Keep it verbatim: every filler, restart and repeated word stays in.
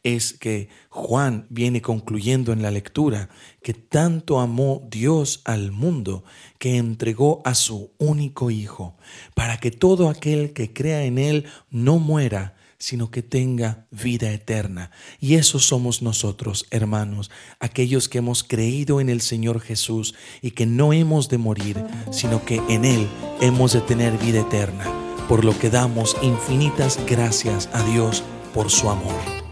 es que Juan viene concluyendo en la lectura que tanto amó Dios al mundo que entregó a su único Hijo, para que todo aquel que crea en Él no muera, sino que tenga vida eterna. Y eso somos nosotros, hermanos, aquellos que hemos creído en el Señor Jesús y que no hemos de morir, sino que en Él hemos de tener vida eterna, por lo que damos infinitas gracias a Dios por su amor.